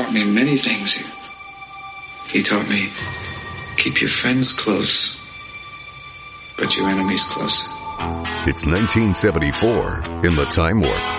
taught me many things. He taught me, keep your friends close, but your enemies closer. It's 1974 in the Time Warp.